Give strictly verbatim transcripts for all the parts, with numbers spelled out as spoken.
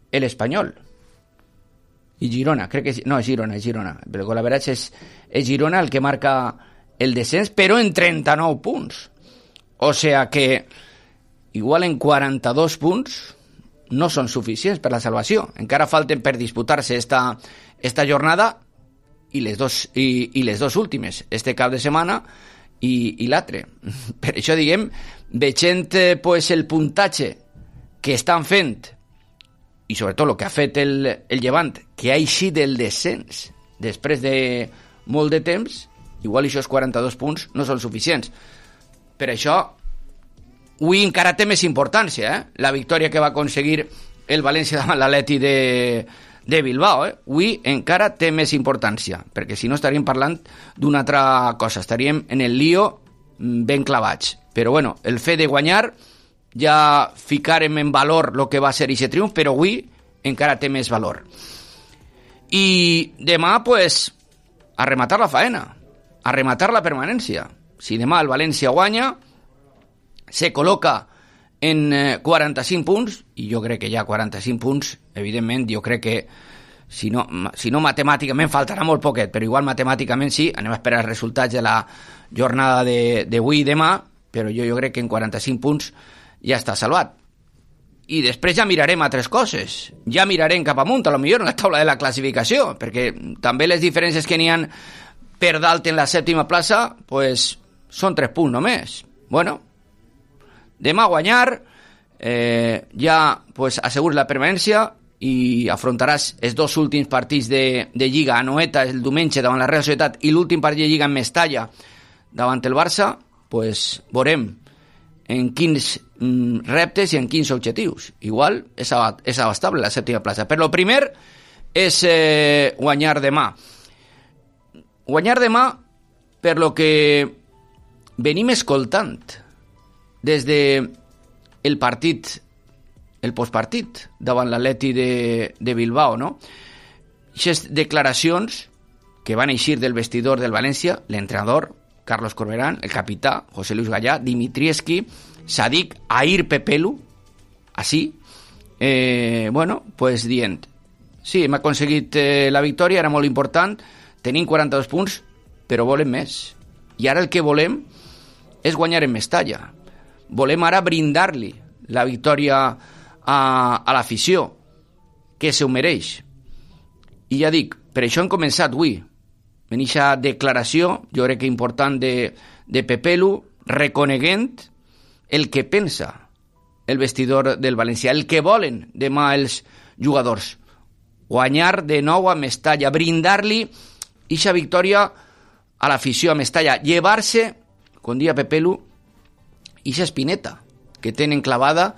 el Espanyol i Girona, crec que és, no, és Girona, és Girona, però la veritat és, és Girona el que marca el descens, però en trenta-nou punts. O sea que igual en quaranta-dos punts no són suficients per la salvació. Encara falten per disputar-se esta, esta jornada i les, dos, i, i les dos últimes, este cap de setmana i, i l'altre. Per això, diguem, veient eh, pues, el puntatge que estan fent i sobretot el que ha fet el, el Llevant, que ha eixit del descens després de molt de temps, igual aquests quaranta-dos punts no són suficients. Per això, avui encara té més importància, eh? La victòria que va aconseguir el València davant l'Atleti de, de Bilbao. Eh? Avui encara té més importància, perquè si no estaríem parlant d'una altra cosa, estaríem en el lío ben clavats. Però bueno, el fet de guanyar ja ficarem en valor el que va ser aquest triomf, però avui encara té més valor. I demà, pues, a rematar la faena, a rematar la permanència. Si demà el València guanya, se col·loca en quaranta-cinc punts, i jo crec que ja quaranta-cinc punts, evidentment, jo crec que si no, si no matemàticament faltarà molt poquet, però igual matemàticament sí, anem a esperar els resultats de la jornada d'avui i demà, però jo, jo crec que en quaranta-cinc punts ja està salvat. I després ja mirarem altres coses. Ja mirarem cap amunt, a lo millor en la taula de la classificació, perquè també les diferències que n'hi ha per dalt en la sèptima plaça, pues, són tres punts només. Bueno, demà guanyar, eh, ja pues, assegures la permanència i afrontaràs els dos últims partits de, de Lliga a Noeta el diumenge davant la Real Societat i l'últim partit de Lliga en Mestalla davant el Barça, pues, veurem en quins mm, reptes i en quins objectius. Igual és, ab és abastable la sèptima plaça. Però el primer és eh, guanyar demà. Guanyar demà per lo que venim escoltant des de el partit, el postpartit davant l'Atleti de, de Bilbao, no? Aquestes declaracions que van eixir del vestidor del València, l'entrenador Carlos Corberán, el capità José Luis Gallá, Dimitrievski, Sadik, Air Pepelu, així, eh, bueno, pues dient, sí, hem aconseguit eh, la victòria, era molt important, tenim quaranta-dos punts, però volem més. I ara el que volem és guanyar en Mestalla. Volem ara brindar-li la victòria a, a l'afició, que se ho mereix. I ja dic, per això hem començat avui, en aquesta declaració, jo crec que important de, de Pepelu, reconeguent el que pensa el vestidor del València, el que volen demà els jugadors. Guanyar de nou a Mestalla, brindar-li aquesta victòria a l'afició a Mestalla, llevar-se, com dia Pepelu, aquesta espineta que tenen clavada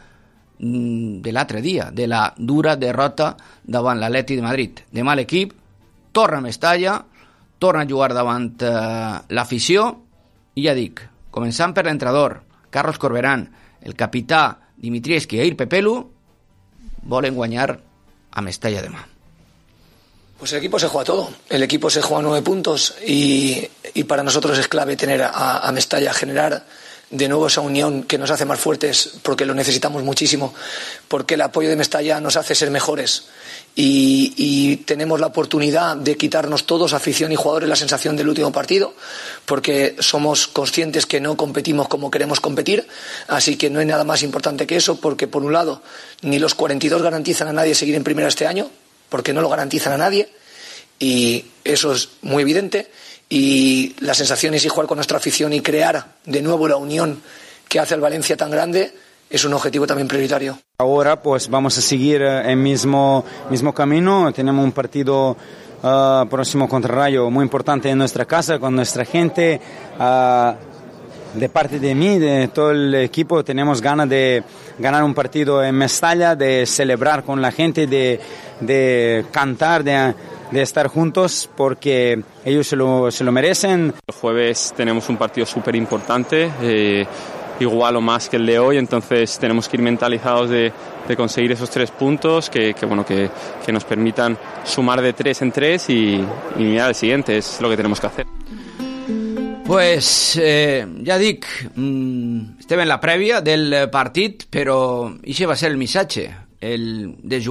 de l'altre dia, de la dura derrota davant l'Atleti de Madrid. Demà l'equip torna a Mestalla, torna a jugar davant eh, l'afició, i ja dic, començant per l'entrenador, Carlos Corberán, el capità Dimitrievski i Air Pepelu, volen guanyar a Mestalla demà. Pues el equipo se juega todo, el equipo se juega nueve puntos y, y para nosotros es clave tener a, a Mestalla, generar de nuevo esa unión que nos hace más fuertes, porque lo necesitamos muchísimo, porque el apoyo de Mestalla nos hace ser mejores y, y tenemos la oportunidad de quitarnos todos, afición y jugadores, la sensación del último partido, porque somos conscientes que no competimos como queremos competir, así que no hay nada más importante que eso, porque por un lado ni los cuarenta y dos garantizan a nadie seguir en primera este año, porque no lo garantizan a nadie, y eso es muy evidente. Y las sensaciones y jugar con nuestra afición y crear de nuevo la unión que hace al Valencia tan grande es un objetivo también prioritario. Ahora pues vamos a seguir el mismo, mismo camino. Tenemos un partido uh, próximo contra Rayo muy importante en nuestra casa, con nuestra gente. Uh, de parte de mí, de todo el equipo, tenemos ganas de ganar un partido en Mestalla, de celebrar con la gente, de, de cantar, de... de estar juntos, porque ellos se lo, se lo merecen. El jueves tenemos un partido súper importante, eh, igual o más que el de hoy, entonces tenemos que ir mentalizados de, de conseguir esos tres puntos que, que, bueno, que, que nos permitan sumar de tres en tres y, y mirar el siguiente, es lo que tenemos que hacer. Pues eh, ja dic, mm, estem en la prèvia del partit, però això va ser el missatge, el de